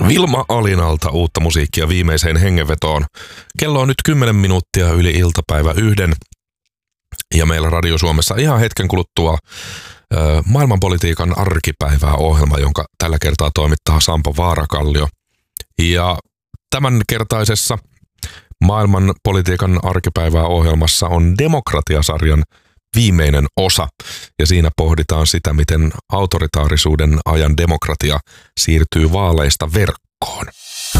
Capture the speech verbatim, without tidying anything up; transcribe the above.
Vilma Alinalta uutta musiikkia viimeiseen hengenvetoon. Kello on nyt kymmenen minuuttia yli iltapäivä yhden. Ja meillä Radio Suomessa ihan hetken kuluttua ö, maailmanpolitiikan arkipäivää ohjelma, jonka tällä kertaa toimittaa Sampo Vaarakallio. Ja tämänkertaisessa maailmanpolitiikan arkipäivää ohjelmassa on Demokratia-sarjan viimeinen osa. Ja siinä pohditaan sitä, miten autoritaarisuuden ajan demokratia siirtyy vaaleista verkkoon.